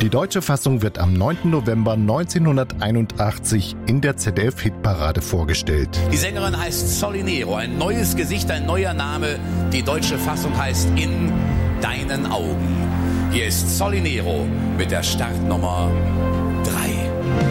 Die deutsche Fassung wird am 9. November 1981 in der ZDF-Hitparade vorgestellt. Die Sängerin heißt Solinero, ein neues Gesicht, ein neuer Name. Die deutsche Fassung heißt In deinen Augen. Hier ist Solinero mit der Startnummer 3.